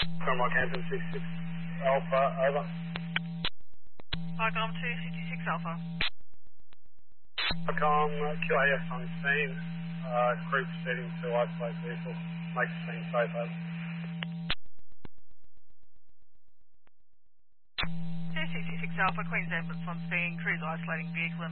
Cromwell Campus 66 Alpha, over. Icom 266 Alpha. Icom QAS on scene. Crew proceeding to isolate vehicle. Make the scene safe, over. 266 Alpha, Queen's Ambulance on scene, crews isolating vehicle.